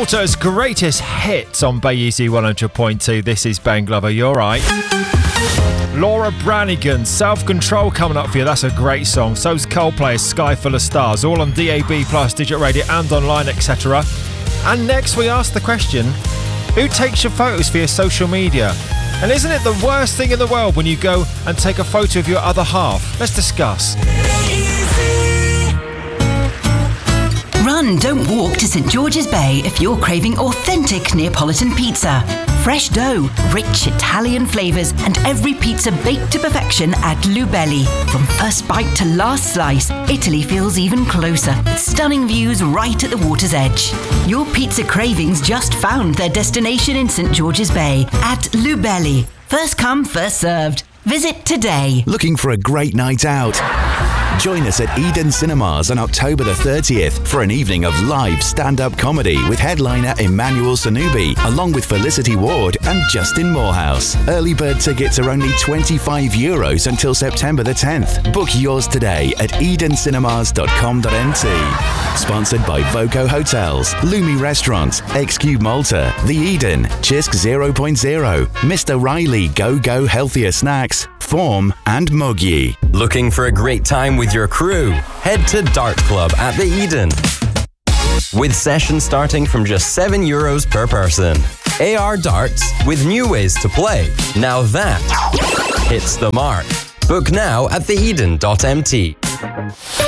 Walter's greatest hits on Bay Easy 100.2. This is Ben Glover. You're right. Laura Branigan, Self-Control coming up for you. That's a great song. So's Coldplay's Sky Full of Stars, all on DAB+, Digital Radio and online, etc. And next we ask the question, who takes your photos for your social media? And isn't it the worst thing in the world when you go and take a photo of your other half? Let's discuss. Run, don't walk to St George's Bay if you're craving authentic Neapolitan pizza. Fresh dough, rich Italian flavours, and every pizza baked to perfection at Lubelli. From first bite to last slice, Italy feels even closer, with stunning views right at the water's edge. Your pizza cravings just found their destination in St George's Bay at Lubelli. First come, first served. Visit today. Looking for a great night out? Join us at Eden Cinemas on October the 30th for an evening of live stand-up comedy with headliner Emmanuel Sanubi, along with Felicity Ward and Justin Morehouse. Early bird tickets are only €25 until September the 10th. Book yours today at edencinemas.com.nt. Sponsored by Voco Hotels, Lumi Restaurants, XQ Malta, The Eden, Chisk 0.0, Mr. Riley Go Healthier Snacks, Form and Muggy. Looking for a great time with your crew? Head to Dart Club at the Eden. With sessions starting from just €7 per person. AR darts with new ways to play. Now that hits the mark. Book now at theeden.mt.